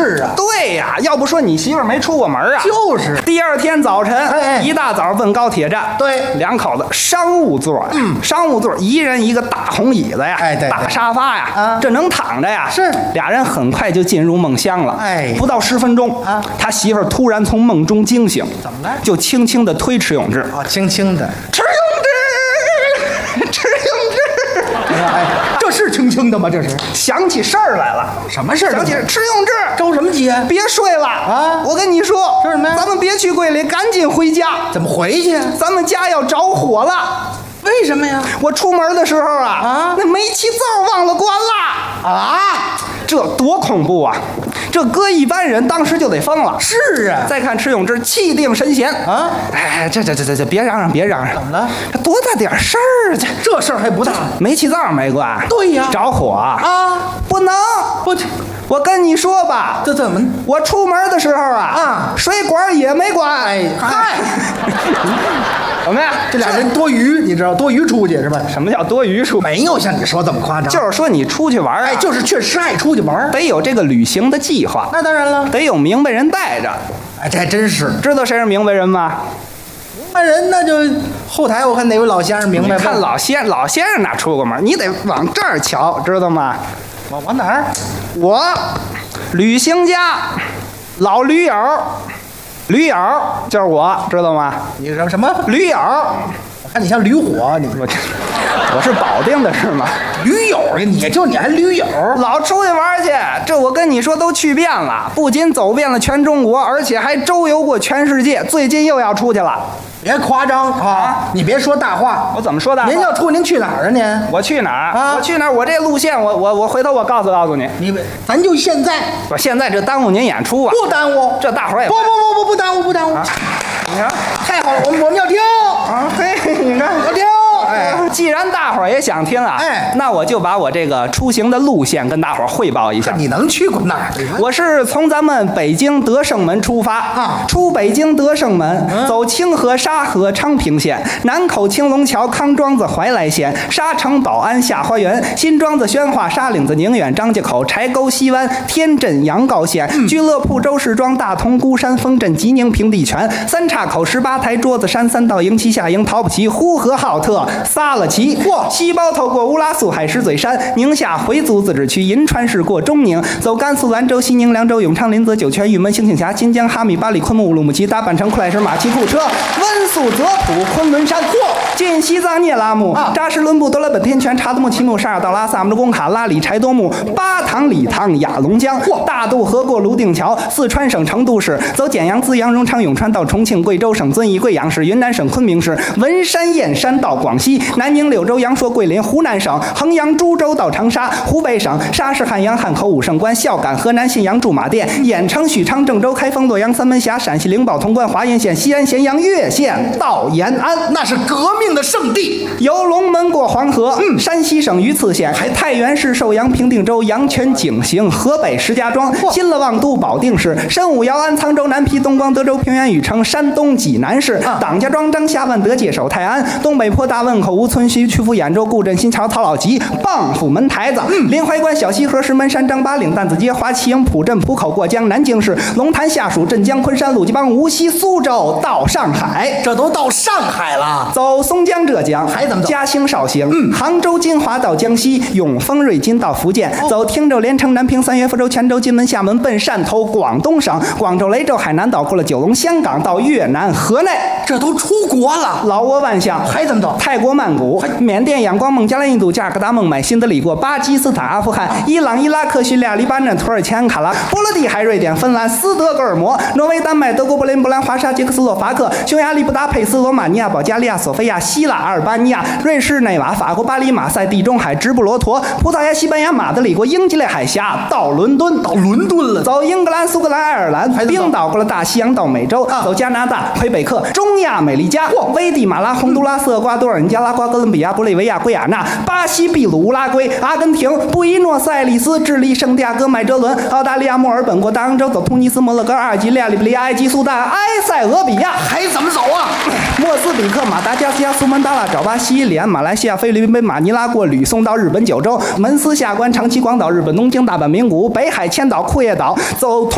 是啊， 对呀，要不说你媳妇儿没出过门啊。 就是第二天早晨，一大早奔高铁站， 对， 两口子商务座呀，商务座，一人一个大红椅子呀， 对， 大沙发呀，这能躺着呀。 是， 俩人很快就进入梦乡了。不到10分钟啊，他媳妇儿突然从梦中惊醒， 怎么了？ 就轻轻地推迟永志， 轻轻的， 迟永志，迟永志。 这是轻轻的吗？这是想起事儿来了。 什么事儿？ 想起迟永志， 着什么急？ 别睡了啊！我跟你说， 说什么呀？ 咱们别去桂林，赶紧回家。 怎么回去？ 咱们家要着火了。 为什么呀？ 我出门的时候啊，那煤气灶忘了关了啊！ 这多恐怖啊！这搁一般人当时就得疯了。 是啊。 再看迟永志气定神闲啊！哎，这，别嚷嚷，别嚷嚷！ 怎么了？ 这多大点事儿啊！ 这事儿还不大。 煤气灶没关。 对呀。 着火啊！不能！我跟你说吧， 这怎么？ 我出门的时候啊，水管也没关。 嗨， 怎么样？ 这俩人多余，你知道，多余出去是吧？ 什么叫多余出？ 没有像你说这么夸张。 就是说你出去玩就是确实爱出去玩， 得有这个旅行的计划。 那当然了， 得有明白人带着。 这还真是。 知道谁是明白人吗？ 明白人那就后台我看哪位老先生明白。 你看老先生哪出过门？你得往这儿瞧，知道吗？ 往哪儿？ 我旅行家，老驴友，驴友就是我，知道吗？ 你什么驴友？ 我看你像驴火， 我是保定的是吗？ 驴友，你还驴友， 老出去玩去。这我跟你说都去遍了，不仅走遍了全中国，而且还周游过全世界。最近又要出去了。 别夸张啊！你别说大话。 我怎么说大话？ 您要出，您去哪儿啊？您我去哪儿啊？我去哪儿？我这路线，我回头我告诉你。 咱就现在。 我现在这耽误您演出啊？ 不耽误， 这大伙儿也不耽误。 你看， 太好了，我们要听啊！嘿，你看要听。 既然大伙儿也想听啊，那我就把我这个出行的路线跟大伙儿汇报一下。 你能去过哪儿？ 我是从咱们北京德胜门出发啊，出北京德胜门，走清河、沙河、昌平县，南口青龙桥、康庄子、怀来县，沙城、宝安、下花园，新庄子、宣化、沙岭子、宁远、张家口、柴沟、西湾、天镇、阳高县，俱乐部、周市庄、大同、孤山、丰镇、吉宁、平地泉，三岔口、18台、桌子山、三道营、旗下营、陶普旗、呼和浩特、撒了旗，西包头过乌拉苏海石嘴山，宁夏回族自治区银川市过中宁，走甘肃兰州、西宁、凉州、永昌、临泽、酒泉、玉门、兴庆峡、新疆、哈密、巴里、昆木、乌鲁木齐、大阪城、库莱什、马其库车、温宿、泽普、昆仑山，进西藏聂拉木、扎什伦布、德勒本天泉、查德木、奇木、沙尔道拉、萨姆中工卡、拉里、柴多木、巴塘、理塘、雅龙江，大渡河过泸定桥，四川省成都市，走简阳、资阳、荣昌、永川到重庆、贵州省遵义、贵阳市、云南省昆明市，文山、燕山到广西，南宁、柳州、阳朔、桂林，湖南省衡阳、株洲到长沙，湖北省沙市、汉阳、汉口、武胜关、孝感、河南信阳、驻马店、郾城、许昌、郑州、开封、洛阳、三门峡，陕西灵宝、潼关、华阴县、西安、咸阳、岳县到延安， 那是革命的圣地。 由龙门过黄河，山西省榆次县，太原市寿阳、平定州、阳泉、景行，河北石家庄，新乐望都、保定市，申武、姚安、沧州、南皮、东光、德州、平原、禹城，山东济南市，党家庄、张夏、万德、界首、泰安，东北坡、大汶口、吴村、徐曲阜、兖州、固镇、新桥、曹老集，蚌埠门台子，临淮关、小西河、石门山、张八岭、担子街、华旗营、浦镇、浦口、过江，南京市龙潭下属镇江、昆山、鲁吉邦、无锡、苏州到上海， 这都到上海了。 走松江、浙江， 还怎么走？ 嘉兴、绍兴，杭州、金华到江西，永丰、瑞金到福建，走汀州、连城、南平、三原、福州、泉州、金门、厦门奔汕头，广东省广州、雷州、海南岛过了九龙、香港到越南河内， 这都出国了。 老挝、万象， 还怎么走？ 泰国曼谷、缅甸、仰光、孟加拉、印度、加尔各答、孟买、新德里过巴基斯坦、阿富汗、伊朗、伊拉克、叙利亚、黎巴嫩、土耳其、安卡拉、波罗的海、瑞典、芬兰、斯德哥尔摩、挪威、丹麦、德国、柏林、波兰、华沙、捷克斯洛伐克、匈牙利、布达佩斯、罗马尼亚、保加利亚、索菲亚、希腊、阿尔巴尼亚、瑞士、内瓦、法国、巴黎、马赛、地中海、直布罗陀、葡萄牙、西班牙、马德里过英吉利海峡到伦敦， 了。 走英格兰、苏格兰、爱尔兰、冰岛过了大西洋到美洲，走加拿大、魁北克、中亚、美利加、危地马拉、洪都拉斯、厄瓜多尔、尼加拉瓜、哥伦比亚、玻利维亚、圭亚那、巴西、秘鲁、乌拉圭、阿根廷、布宜诺斯艾利斯、智利、圣地亚哥、麦哲伦、澳大利亚、墨尔本过大洋洲，走突尼斯、摩洛哥、阿尔及利亚、利比里亚、埃及、苏丹、埃塞俄比亚， 还怎么走啊？ 莫斯比克、马达加斯加、苏门答腊、爪巴、西里安、马来西亚、菲律宾、马尼拉过吕宋到日本九州，门司下关、长崎、广岛、日本东京、大阪、名古屋、北海、千岛、库页岛，走